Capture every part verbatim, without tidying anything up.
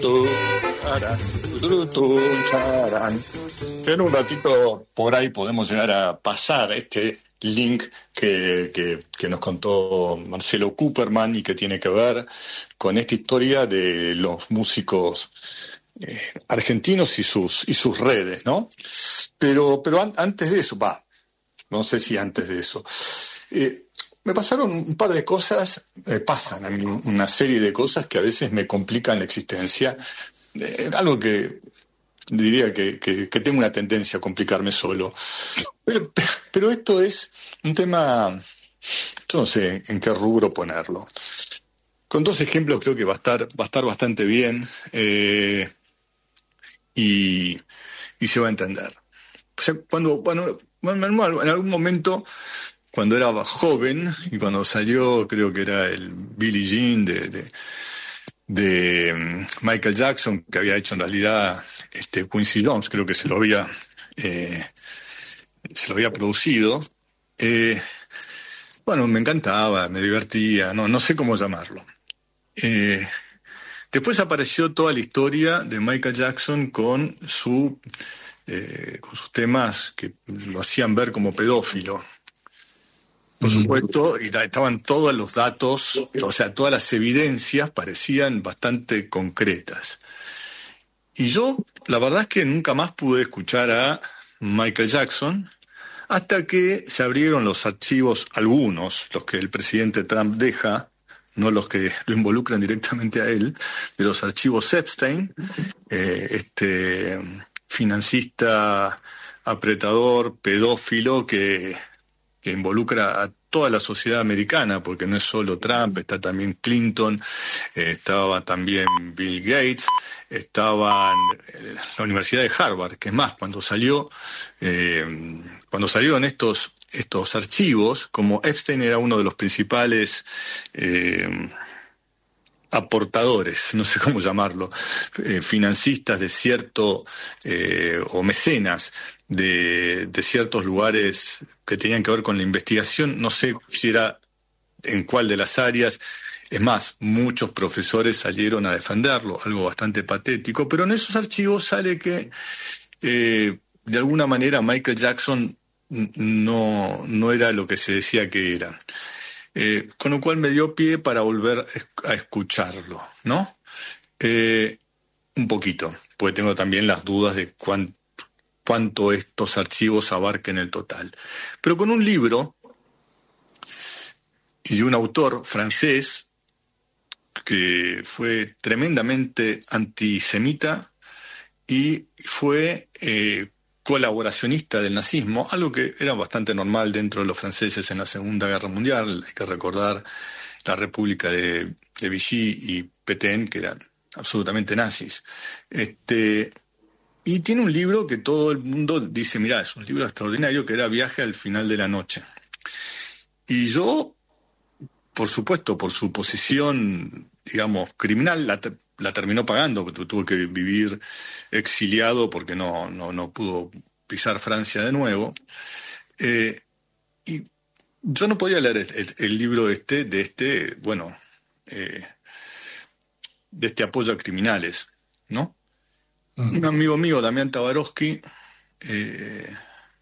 Turutu, charán, turutu, charán. En un ratito por ahí podemos llegar a pasar este link que, que, que nos contó Marcelo Cooperman y que tiene que ver con esta historia de los músicos eh, argentinos y sus y sus redes, ¿no? Pero, pero an- antes de eso, va, no sé si antes de eso. Eh, me pasaron un par de cosas, me pasan a mí una serie de cosas que a veces me complican la existencia. Eh, algo que diría que, que, que tengo una tendencia a complicarme solo. Pero, pero esto es un tema, yo no sé en qué rubro ponerlo. Con dos ejemplos creo que va a estar, va a estar bastante bien eh, y, y se va a entender. O sea, cuando, bueno, en algún momento, cuando era joven y cuando salió, creo que era el Billie Jean de, de, de Michael Jackson, que había hecho en realidad este, Quincy Jones, creo que se lo había, eh, se lo había producido. Eh, bueno, me encantaba, me divertía, no, no sé cómo llamarlo. Eh, después apareció toda la historia de Michael Jackson con su eh, con sus temas que lo hacían ver como pedófilo. Por supuesto, y da- estaban todos los datos, o sea, todas las evidencias parecían bastante concretas. Y yo, la verdad es que nunca más pude escuchar a Michael Jackson hasta que se abrieron los archivos, algunos, los que el presidente Trump deja, no los que lo involucran directamente a él, de los archivos Epstein, eh, este financista, apretador, pedófilo que, que involucra a toda la sociedad americana, porque no es solo Trump, está también Clinton, eh, estaba también Bill Gates, estaba eh, la Universidad de Harvard, que es más, cuando salió, eh, cuando salieron estos, estos archivos, como Epstein era uno de los principales eh, aportadores, no sé cómo llamarlo, eh, financistas de cierto, eh, o mecenas de, de ciertos lugares que tenían que ver con la investigación, no sé si era en cuál de las áreas. Es más, muchos profesores salieron a defenderlo, algo bastante patético, pero en esos archivos sale que eh, de alguna manera Michael Jackson n- no, no era lo que se decía que era. Eh, con lo cual me dio pie para volver a escucharlo, ¿no? Eh, un poquito, porque tengo también las dudas de cuán, cuánto estos archivos abarquen el total. Pero con un libro y un autor francés que fue tremendamente antisemita y fue eh, colaboracionista del nazismo, algo que era bastante normal dentro de los franceses en la Segunda Guerra Mundial. Hay que recordar la República de, de Vichy y Pétain, que eran absolutamente nazis. Este, y tiene un libro que todo el mundo dice, mirá, es un libro extraordinario, que era Viaje al final de la noche. Y yo, por supuesto, por su posición, digamos, criminal, la, te- la terminó pagando, porque tuvo que vivir exiliado porque no, no, no pudo pisar Francia de nuevo. Eh, y yo no podía leer el, el- el libro este, de este, bueno, eh, de este apoyo a criminales, ¿no? Mm. Un amigo mío, Damián Tabarovsky, eh,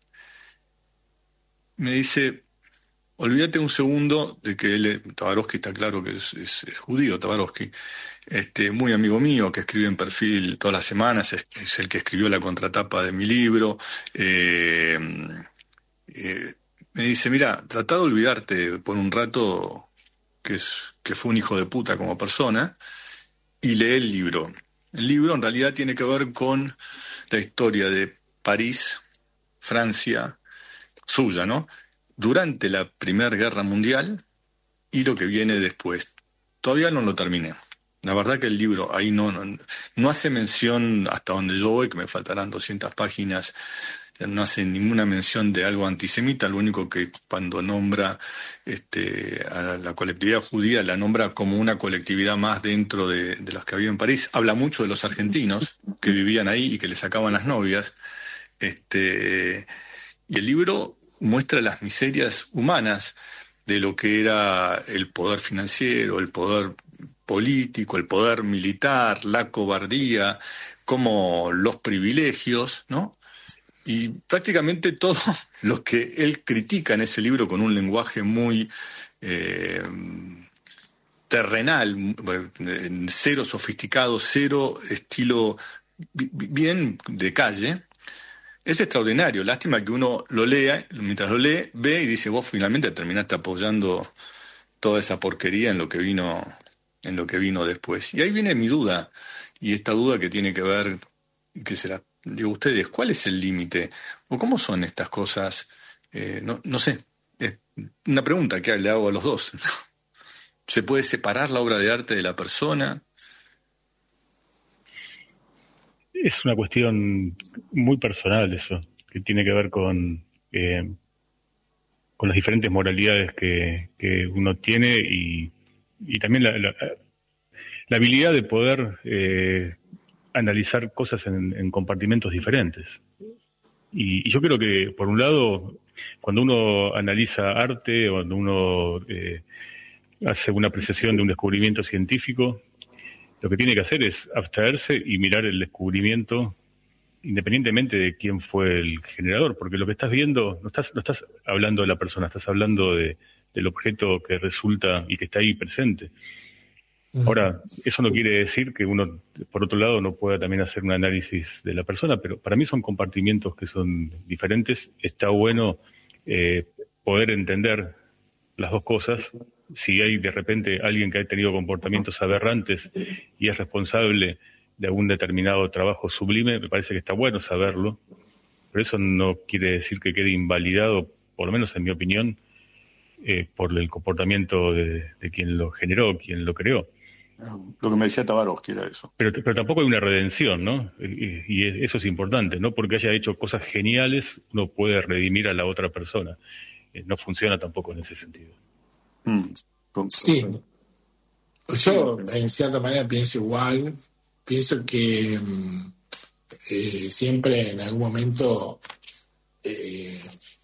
me dice, olvídate un segundo de que él, Tabarovsky está claro que es, es- es judío, Tabarovsky, este, muy amigo mío, que escribe en Perfil todas las semanas, es, es el que escribió la contratapa de mi libro. eh, eh, Me dice, mira, trata de olvidarte por un rato que, es, que fue un hijo de puta como persona y lee el libro. El libro en realidad tiene que ver con la historia de París, Francia, suya, ¿no? Durante la Primera Guerra Mundial y lo que viene después. Todavía no lo terminé. La verdad que el libro ahí no, no, no hace mención, hasta donde yo voy, que me faltarán doscientas páginas, no hace ninguna mención de algo antisemita. Lo único que cuando nombra este, a la colectividad judía, la nombra como una colectividad más dentro de, de las que había en París. Habla mucho de los argentinos que vivían ahí y que le sacaban las novias. Este, y el libro muestra las miserias humanas de lo que era el poder financiero, el poder político, el poder militar, la cobardía, como los privilegios, ¿no? Y prácticamente todo lo que él critica en ese libro con un lenguaje muy eh, terrenal, cero sofisticado, cero estilo bien de calle, es extraordinario. Lástima que uno lo lea, mientras lo lee, ve y dice, vos finalmente terminaste apoyando toda esa porquería en lo que vino, en lo que vino después. Y ahí viene mi duda, y esta duda que tiene que ver, que se la digo a ustedes, ¿cuál es el límite? ¿O cómo son estas cosas? Eh, no, no sé, es una pregunta que le hago a los dos. ¿Se puede separar la obra de arte de la persona? Es una cuestión muy personal eso, que tiene que ver con, eh, con las diferentes moralidades que, que uno tiene y, y también la, la, la habilidad de poder eh, analizar cosas en, en compartimentos diferentes. Y, y yo creo que, por un lado, cuando uno analiza arte, o cuando uno eh, hace una apreciación de un descubrimiento científico, lo que tiene que hacer es abstraerse y mirar el descubrimiento independientemente de quién fue el generador, porque lo que estás viendo, no estás, no estás hablando de la persona, estás hablando de, del objeto que resulta y que está ahí presente. Ahora, eso no quiere decir que uno, por otro lado, no pueda también hacer un análisis de la persona, pero para mí son compartimientos que son diferentes. Está bueno eh, poder entender las dos cosas. Si hay de repente alguien que ha tenido comportamientos aberrantes y es responsable de algún determinado trabajo sublime, me parece que está bueno saberlo, pero eso no quiere decir que quede invalidado, por lo menos en mi opinión, eh, por el comportamiento de, de quien lo generó, quien lo creó. Lo que me decía Tabarovsky era eso. Pero, pero tampoco hay una redención, ¿no? Y, y eso es importante, ¿no? Porque haya hecho cosas geniales, uno puede redimir a la otra persona. Eh, no funciona tampoco en ese sentido. Mm. Sí. Yo, en cierta manera, pienso igual. Pienso que eh, siempre, en algún momento, eh,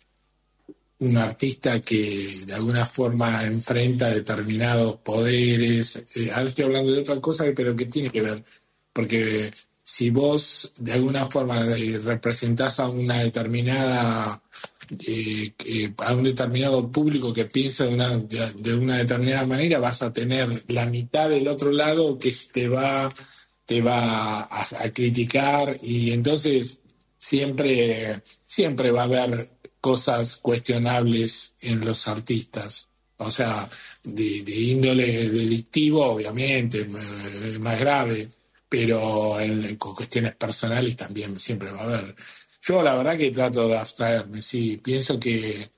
un artista que de alguna forma enfrenta determinados poderes, eh, ahora estoy hablando de otra cosa, pero que tiene que ver, porque si vos de alguna forma eh, representás a una determinada eh, eh, a un determinado público que piensa de una, de, de una determinada manera, vas a tener la mitad del otro lado que te va, te va a, a criticar, y entonces siempre, siempre va a haber cosas cuestionables en los artistas, o sea, de, de índole delictivo, obviamente, más grave, pero en, con cuestiones personales también siempre va a haber. Yo la verdad que trato de abstraerme, sí, pienso que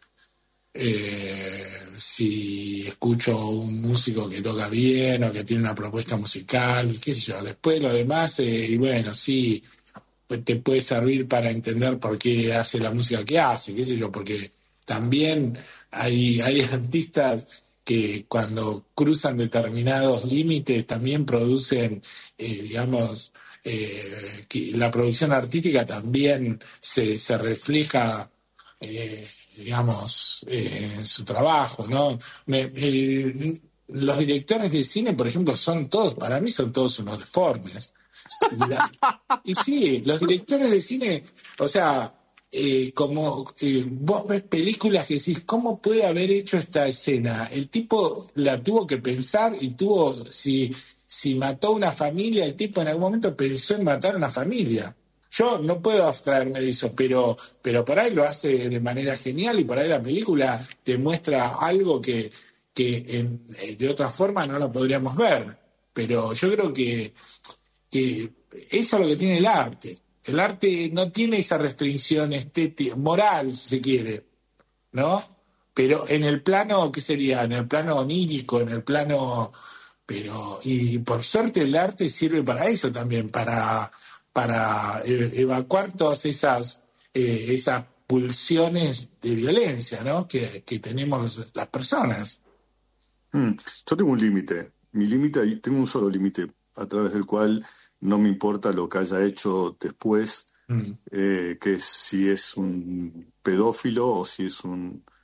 eh, si escucho un músico que toca bien o que tiene una propuesta musical, qué sé yo, después lo demás, eh, y bueno, sí, te puede servir para entender por qué hace la música que hace, qué sé yo, porque también hay, hay artistas que cuando cruzan determinados límites también producen, eh, digamos, eh, que la producción artística también se, se refleja, eh, digamos, eh, en su trabajo, ¿no? Me, el, los directores de cine, por ejemplo, son todos, para mí son todos unos deformes. Y, la, y sí, los directores de cine, o sea, eh, como eh, vos ves películas que decís, ¿cómo puede haber hecho esta escena? El tipo la tuvo que pensar y tuvo, si, si mató a una familia, el tipo en algún momento pensó en matar a una familia. Yo no puedo abstraerme de eso, pero, pero por ahí lo hace de manera genial, y por ahí la película te muestra algo que, que en, de otra forma no lo podríamos ver. Pero yo creo que que eso es lo que tiene el arte. El arte no tiene esa restricción estética, moral, si se quiere, ¿no? Pero en el plano, ¿qué sería? En el plano onírico, en el plano... pero y por suerte el arte sirve para eso también, para, para evacuar todas esas, eh, esas pulsiones de violencia, ¿no? que, que tenemos las personas. Mm. Yo tengo un límite. Mi límite, tengo un solo límite a través del cual no me importa lo que haya hecho después, mm. eh, que es si es un pedófilo o si es un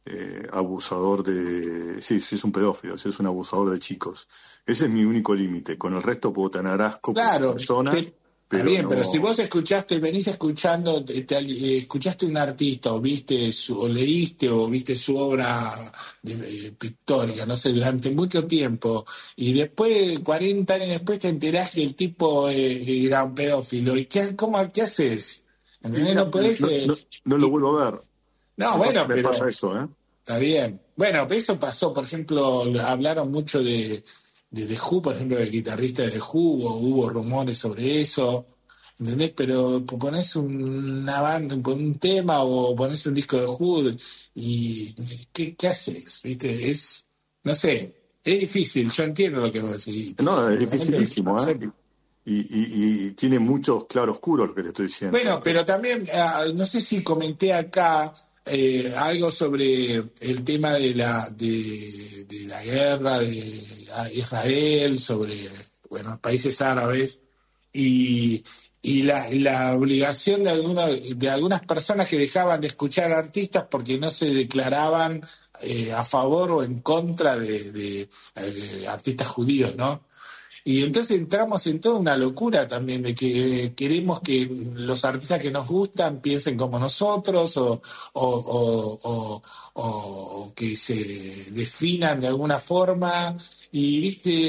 eh, abusador de... Sí, sí, es un pedófilo, sí, es un abusador de chicos. Ese es mi único límite. Con el resto puedo tener asco Claro, por persona, pero, pero está bien, no... pero si vos escuchaste, venís escuchando, te, te- eh, escuchaste un artista, o viste su, o leíste, o viste su obra de- eh, pictórica, no sé, durante mucho tiempo, y después, cuarenta años después, te enterás que el tipo eh, era un pedófilo, ¿y qué, cómo, qué haces? Y ¿Entendés? mira, No podés... no, eh, no, no lo y- vuelvo a ver. no, Me pasa, bueno, me pasa pero... eso, ¿eh? Está bien. Bueno, eso pasó, por ejemplo, hablaron mucho de, de The Who, por ejemplo, del guitarrista de The Who, o hubo rumores sobre eso, ¿entendés? Pero ponés una banda, un tema o ponés un disco de The Who y ¿qué, qué haces? ¿Viste? Es, no sé, es difícil, yo entiendo lo que vos decís. No, es Realmente, dificilísimo, ¿eh? Y, y, y tiene muchos claroscuros lo que te estoy diciendo. bueno, pero también, ah, no sé si comenté acá eh, algo sobre el tema de la, de, de la guerra de ah, Israel, sobre, bueno, países árabes, y, y la, la obligación de, alguna, de algunas personas que dejaban de escuchar artistas porque no se declaraban eh, a favor o en contra de, de, eh, artistas judíos, ¿no? Y entonces entramos en toda una locura también de que queremos que los artistas que nos gustan piensen como nosotros o, o, o, o, o que se definan de alguna forma. Y,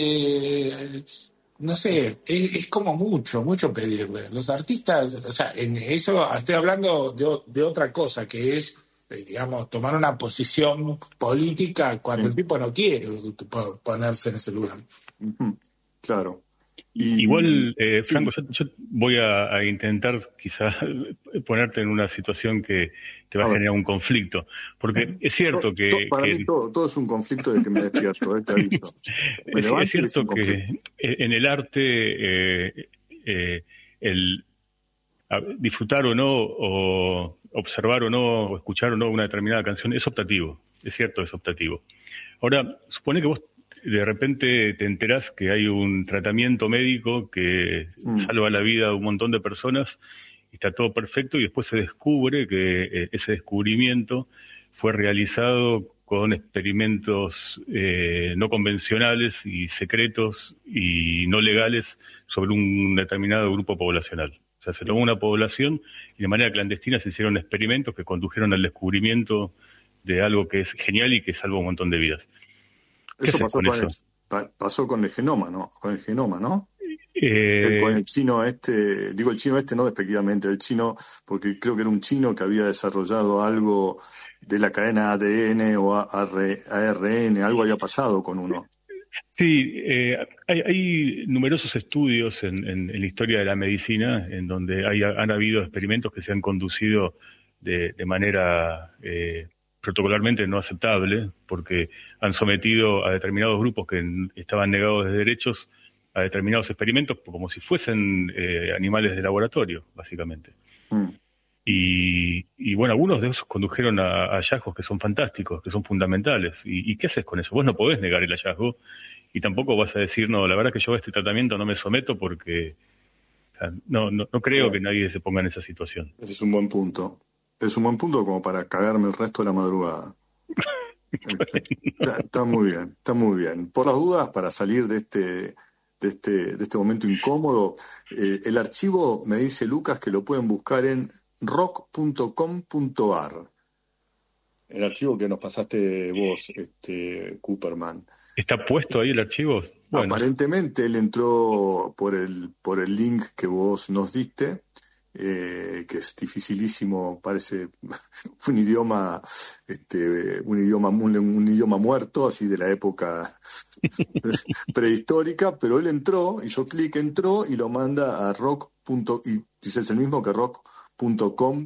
viste, no sé, es, es como mucho, mucho pedirle. Los artistas, o sea, en eso estoy hablando de, de otra cosa, que es, eh, digamos, tomar una posición política cuando el Sí. tipo no quiere ponerse en ese lugar. Ujú, claro. Y, Igual, eh, sí, Franco, yo, yo voy a, a intentar quizás ponerte en una situación que te va a a ver. generar un conflicto, porque es To- cierto to- que, para que mí todo, todo es un conflicto de que me despierto, eh, te aviso. Me es, es levanto y es un cierto conflicto. que en el arte eh, eh, el a- disfrutar o no, o observar o no, o escuchar o no una determinada canción es optativo, es cierto, es optativo. Ahora, supone que vos de repente te enterás que hay un tratamiento médico que Mm, salva la vida de un montón de personas y está todo perfecto y después se descubre que eh, ese descubrimiento fue realizado con experimentos eh, no convencionales y secretos y no legales sobre un determinado grupo poblacional. O sea, se tomó una población y de manera clandestina se hicieron experimentos que condujeron al descubrimiento de algo que es genial y que salva un montón de vidas. ¿Qué Eso haces pasó con con el, eso? pa- pasó con el genoma, ¿no? Con el genoma, ¿no? El- con Eh, el chino este, digo el chino este no despectivamente, el chino, porque creo que era un chino que había desarrollado algo de la cadena A D N o A R N, algo había pasado con uno. sí, eh, hay, hay numerosos estudios en, en- en la historia de la medicina en donde hay, han habido experimentos que se han conducido de, de manera eh, protocolarmente no aceptable, porque han sometido a determinados grupos que n- estaban negados de derechos a determinados experimentos como si fuesen eh, animales de laboratorio, básicamente. Mm. Y, y bueno, algunos de esos condujeron a, a hallazgos que son fantásticos, que son fundamentales. ¿Y, y qué haces con eso? Vos no podés negar el hallazgo y tampoco vas a decir, no, la verdad que yo a este tratamiento no me someto porque o sea, no, no, no creo que nadie se ponga en esa situación. Ese es un buen punto. Es un buen punto como para cagarme el resto de la madrugada. Está, está muy bien, está muy bien. Por las dudas, para salir de este, de este, de este momento incómodo, eh, el archivo me dice Lucas que lo pueden buscar en rock punto com punto a r. El archivo que nos pasaste vos, este, Cooperman. ¿Está puesto ahí el archivo? Bueno, Aparentemente él entró por el, por el link que vos nos diste, eh, que es dificilísimo, parece un idioma, este, un idioma, un, un idioma muerto, así de la época prehistórica, pero él entró, hizo clic, entró y lo manda a rock. Y dice, es el mismo que rock punto com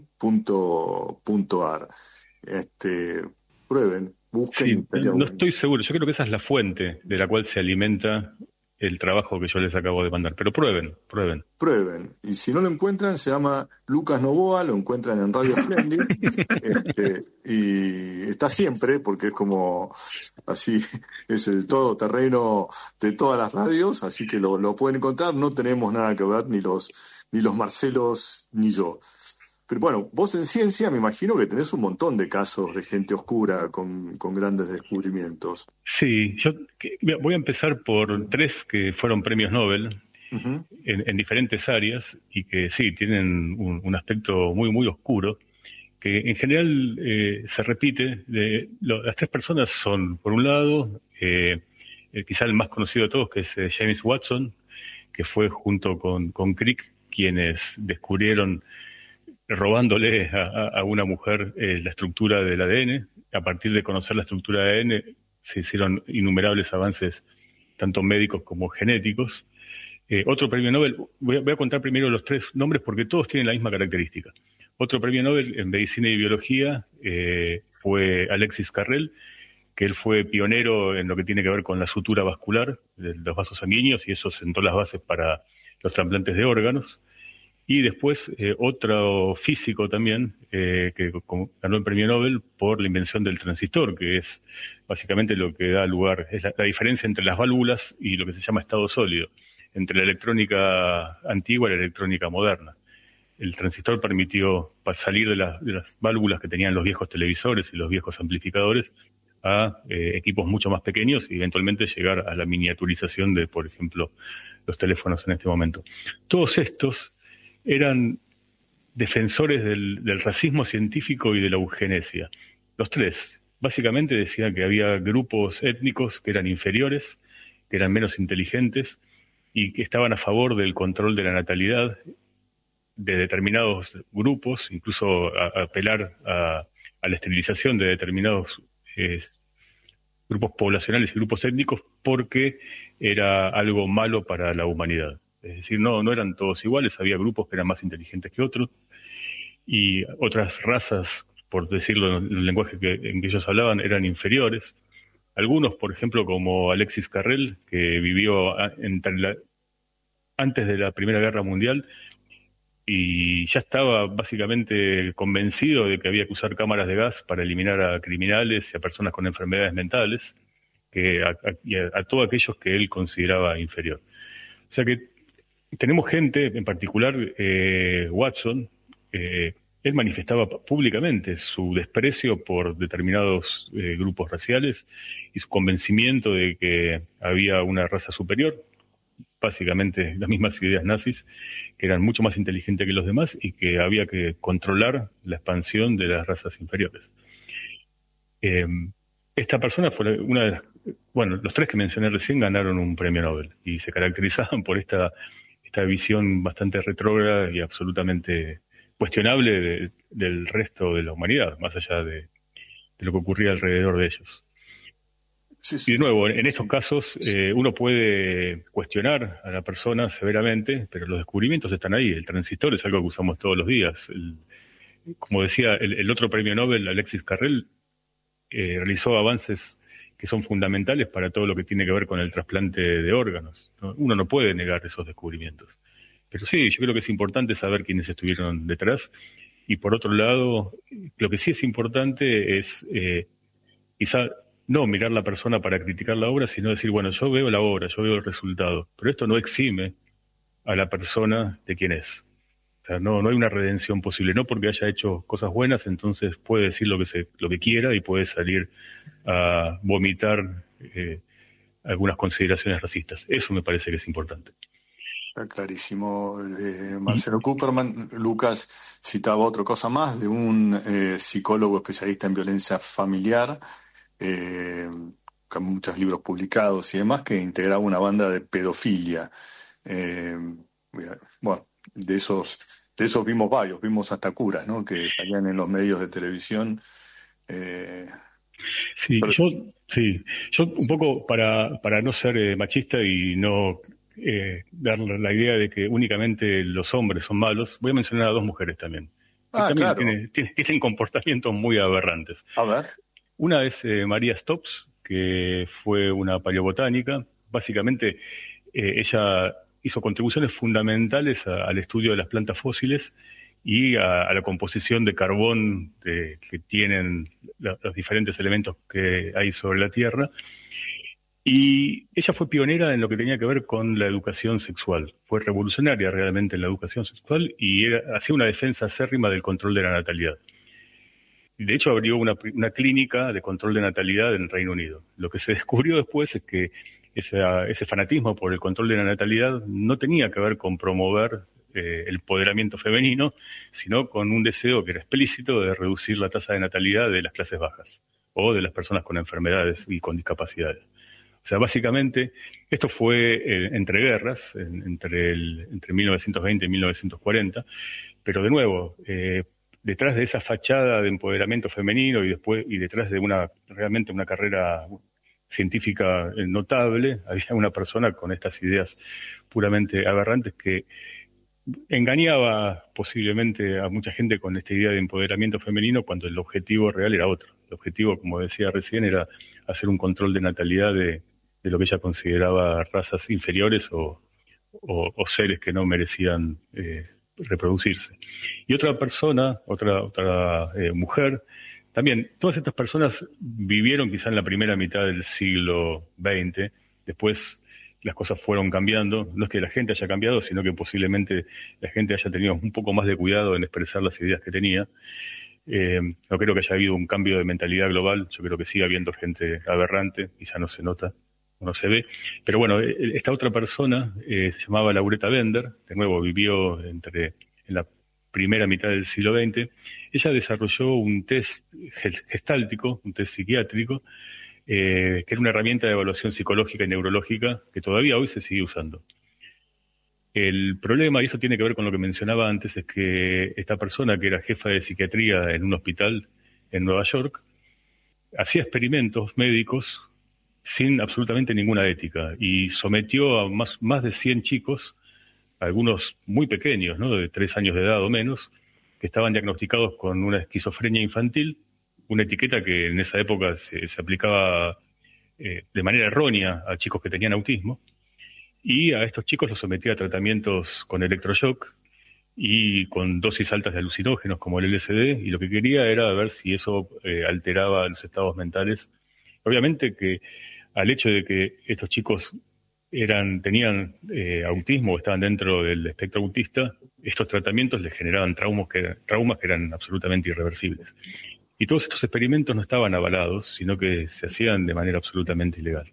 punto a r. Este, prueben, busquen y sí, estaría no bueno. estoy seguro. Yo creo que esa es la fuente de la cual se alimenta el trabajo que yo les acabo de mandar. Pero prueben, prueben. Prueben. Y si no lo encuentran, se llama Lucas Novoa, lo encuentran en Radio Splendid. este, y está siempre, porque es como así, es el todoterreno de todas las radios, así que lo, lo pueden encontrar. No tenemos nada que ver, ni los, ni los Marcelos, ni yo. Pero bueno, vos en ciencia me imagino que tenés un montón de casos de gente oscura con, con grandes descubrimientos. Sí, yo que- voy a empezar por tres que fueron premios Nobel Ujú. en, en diferentes áreas y que sí, tienen un, un aspecto muy, muy oscuro, que en general eh, se repite. De, lo- las tres personas son, por un lado, eh, el- quizá el más conocido de todos, que es eh, James Watson, que fue junto con, con Crick quienes descubrieron, robándole a, a- a una mujer eh, la estructura del A D N. A partir de conocer la estructura del A D N se hicieron innumerables avances, tanto médicos como genéticos. Eh, otro premio Nobel, voy a, voy a contar primero los tres nombres porque todos tienen la misma característica. Otro premio Nobel en medicina y biología eh, fue Alexis Carrel, que él fue pionero en lo que tiene que ver con la sutura vascular de los vasos sanguíneos, y eso sentó las bases para los trasplantes de órganos. Y después eh, otro físico también eh, que como ganó el premio Nobel por la invención del transistor, que es básicamente lo que da lugar, es la, la diferencia entre las válvulas y lo que se llama estado sólido, entre la electrónica antigua y la electrónica moderna. El transistor permitió pa- salir de, la- de las válvulas que tenían los viejos televisores y los viejos amplificadores a eh, equipos mucho más pequeños y eventualmente llegar a la miniaturización de, por ejemplo, los teléfonos en este momento. Todos estos eran defensores del, del racismo científico y de la eugenesia. Los tres, básicamente decían que había grupos étnicos que eran inferiores, que eran menos inteligentes y que estaban a favor del control de la natalidad de determinados grupos, incluso a, a apelar a, a la esterilización de determinados eh, grupos poblacionales y grupos étnicos porque era algo malo para la humanidad. Es decir, no, no eran todos iguales, había grupos que eran más inteligentes que otros y otras razas, por decirlo en el lenguaje que, en que ellos hablaban, eran inferiores. Algunos, por ejemplo, como Alexis Carrel, que vivió a- entre la- antes de la Primera Guerra Mundial y ya estaba básicamente convencido de que había que usar cámaras de gas para eliminar a criminales y a personas con enfermedades mentales, que a, a- y a- a todos aquellos que él consideraba inferior. O sea que tenemos gente, en particular eh, Watson, eh, él manifestaba públicamente su desprecio por determinados eh, grupos raciales y su convencimiento de que había una raza superior, básicamente las mismas ideas nazis, que eran mucho más inteligentes que los demás y que había que controlar la expansión de las razas inferiores. Eh, esta persona fue una de las, bueno, los tres que mencioné recién ganaron un premio Nobel y se caracterizaban por esta, esta visión bastante retrógrada y absolutamente cuestionable de, del resto de la humanidad, más allá de, de lo que ocurría alrededor de ellos. Sí, Y de sí, nuevo, en estos sí. casos eh, uno puede cuestionar a la persona severamente, pero los descubrimientos están ahí. El transistor es algo que usamos todos los días. El- como decía el, el otro premio Nobel, Alexis Carrel, eh, realizó avances que son fundamentales para todo lo que tiene que ver con el trasplante de órganos, ¿no? Uno no puede negar esos descubrimientos. Pero sí, yo creo que es importante saber quiénes estuvieron detrás. Y por otro lado, lo que sí es importante es eh, quizá no mirar la persona para criticar la obra, sino decir, bueno, yo veo la obra, yo veo el resultado, pero esto no exime a la persona de quién es. O sea, no, no hay una redención posible, no porque haya hecho cosas buenas, entonces puede decir lo que se, lo que quiera y puede salir a vomitar eh, algunas consideraciones racistas. Eso me parece que es importante. Está clarísimo. Eh, Y Marcelo Cooperman, Lucas citaba otra cosa más de un eh, psicólogo especialista en violencia familiar, eh, con muchos libros publicados y demás, que integraba una banda de pedofilia. Eh, bueno, de esos, de esos vimos varios, vimos hasta curas, ¿no? Que salían en los medios de televisión. Eh, sí, pero- yo, sí, yo un poco para, para no ser eh, machista y no eh, dar la idea de que únicamente los hombres son malos, voy a mencionar a dos mujeres también, que ah, también claro. tienen, tienen, tienen comportamientos muy aberrantes. A ver. Una es eh, María Stopes, que fue una paleobotánica. Básicamente, eh, ella hizo contribuciones fundamentales a- al estudio de las plantas fósiles y a, a la composición de carbón de- que tienen la- los diferentes elementos que hay sobre la Tierra. Y ella fue pionera en lo que tenía que ver con la educación sexual. Fue revolucionaria realmente en la educación sexual y era, hacía una defensa acérrima del control de la natalidad. De hecho, abrió una, una clínica de control de natalidad en el Reino Unido. Lo que se descubrió después es que ese, ese fanatismo por el control de la natalidad no tenía que ver con promover eh, el empoderamiento femenino, sino con un deseo que era explícito de reducir la tasa de natalidad de las clases bajas o de las personas con enfermedades y con discapacidades. O sea, básicamente, esto fue eh, entre guerras, en, entre, el, entre mil novecientos veinte y mil novecientos cuarenta, pero de nuevo, eh, detrás de esa fachada de empoderamiento femenino y después y detrás de una realmente una carrera científica notable, había una persona con estas ideas puramente aberrantes que engañaba posiblemente a mucha gente con esta idea de empoderamiento femenino cuando el objetivo real era otro. El objetivo, como decía recién, era hacer un control de natalidad de, de lo que ella consideraba razas inferiores o, o, o seres que no merecían eh, reproducirse. Y otra persona, otra, otra eh, mujer, también, todas estas personas vivieron quizá en la primera mitad del siglo veinte, después las cosas fueron cambiando, no es que la gente haya cambiado, sino que posiblemente la gente haya tenido un poco más de cuidado en expresar las ideas que tenía. Eh, no creo que haya habido un cambio de mentalidad global, yo creo que sigue habiendo gente aberrante, quizá no se nota, no se ve. Pero bueno, esta otra persona eh, se llamaba Lauretta Bender, de nuevo vivió entre en la primera mitad del siglo veinte. Ella desarrolló un test gestáltico, un test psiquiátrico, eh, que era una herramienta de evaluación psicológica y neurológica que todavía hoy se sigue usando. El problema, y eso tiene que ver con lo que mencionaba antes, es que esta persona, que era jefa de psiquiatría en un hospital en Nueva York, hacía experimentos médicos sin absolutamente ninguna ética y sometió a más, más de cien chicos, algunos muy pequeños, ¿no?, de tres años de edad o menos, que estaban diagnosticados con una esquizofrenia infantil, una etiqueta que en esa época se, se aplicaba eh, de manera errónea a chicos que tenían autismo, y a estos chicos los sometía a tratamientos con electroshock y con dosis altas de alucinógenos como el L S D, y lo que quería era ver si eso eh, alteraba los estados mentales. Obviamente que al hecho de que estos chicos eran tenían eh, autismo o estaban dentro del espectro autista, estos tratamientos les generaban traumas que, traumas que eran absolutamente irreversibles. Y todos estos experimentos no estaban avalados, sino que se hacían de manera absolutamente ilegal.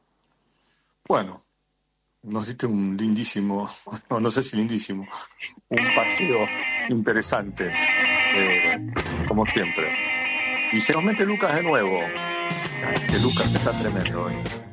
Bueno, nos diste un lindísimo, no, no sé si lindísimo, un paseo interesante, eh, como siempre. Y se nos mete Lucas de nuevo, que Lucas está tremendo hoy.